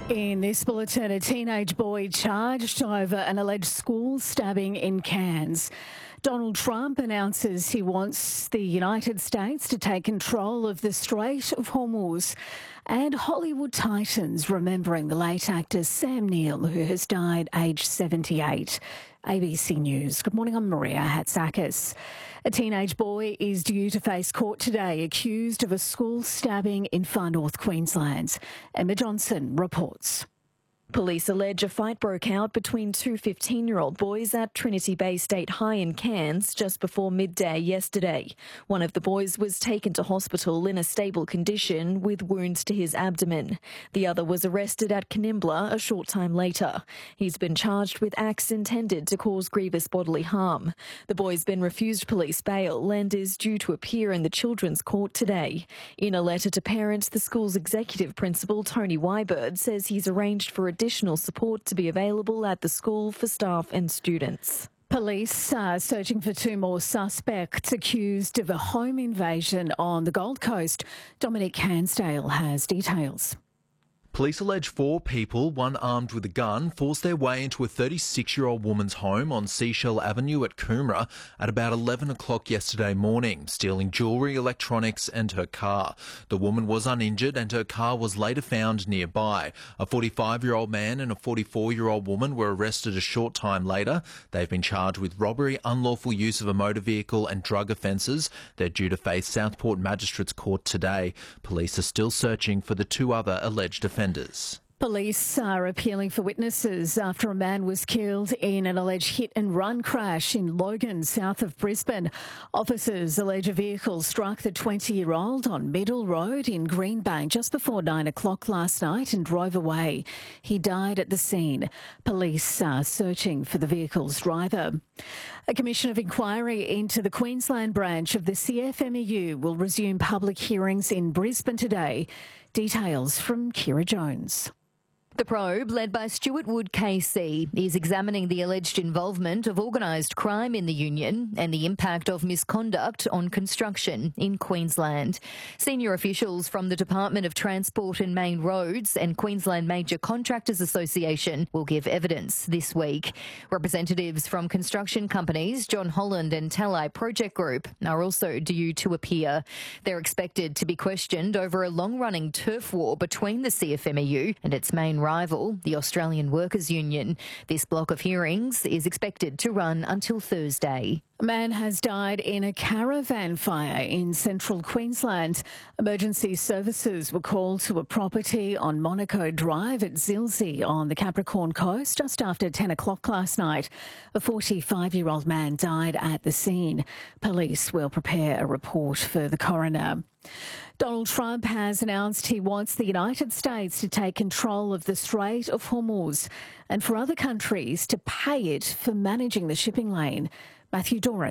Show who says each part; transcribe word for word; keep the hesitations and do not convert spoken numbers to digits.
Speaker 1: In this bulletin, a teenage boy charged over an alleged school stabbing in Cairns. Donald Trump announces he wants the United States to take control of the Strait of Hormuz. And Hollywood titans remembering the late actor Sam Neill, who has died aged seventy-eight. A B C News. Good morning, I'm Maria Hatzakis. A teenage boy is due to face court today accused of a school stabbing in far north Queensland. Emma Johnson reports.
Speaker 2: Police allege a fight broke out between two fifteen-year-old boys at Trinity Bay State High in Cairns just before midday yesterday. One of the boys was taken to hospital in a stable condition with wounds to his abdomen. The other was arrested at Canimbla a short time later. He's been charged with acts intended to cause grievous bodily harm. The boy's been refused police bail and is due to appear in the Children's Court today. In a letter to parents, the school's executive principal, Tony Wybird, says he's arranged for a additional support to be available at the school for staff and students.
Speaker 1: Police are searching for two more suspects accused of a home invasion on the Gold Coast. Dominic Hansdale has details.
Speaker 3: Police allege four people, one armed with a gun, forced their way into a thirty-six-year-old woman's home on Seashell Avenue at Coomera at about eleven o'clock yesterday morning, stealing jewellery, electronics and her car. The woman was uninjured and her car was later found nearby. A forty-five-year-old man and a forty-four-year-old woman were arrested a short time later. They've been charged with robbery, unlawful use of a motor vehicle and drug offences. They're due to face Southport Magistrates Court today. Police are still searching for the two other alleged offenders.
Speaker 1: Police are appealing for witnesses after a man was killed in an alleged hit-and-run crash in Logan, south of Brisbane. Officers allege a vehicle struck the twenty-year-old on Middle Road in Greenbank just before nine o'clock last night and drove away. He died at the scene. Police are searching for the vehicle's driver. A commission of inquiry into the Queensland branch of the C F M E U will resume public hearings in Brisbane today. Details from Kira Jones.
Speaker 4: The probe, led by Stuart Wood K C, is examining the alleged involvement of organised crime in the union and the impact of misconduct on construction in Queensland. Senior officials from the Department of Transport and Main Roads and Queensland Major Contractors Association will give evidence this week. Representatives from construction companies John Holland and Tallai Project Group are also due to appear. They're expected to be questioned over a long-running turf war between the C F M E U and its main rival, the Australian Workers' Union. This block of hearings is expected to run until Thursday.
Speaker 1: A man has died in a caravan fire in central Queensland. Emergency services were called to a property on Monaco Drive at Zilsey on the Capricorn Coast just after ten o'clock last night. A forty-five-year-old man died at the scene. Police will prepare a report for the coroner. Donald Trump has announced he wants the United States to take control of the Strait of Hormuz and for other countries to pay it for managing the shipping lane. Matthew Doran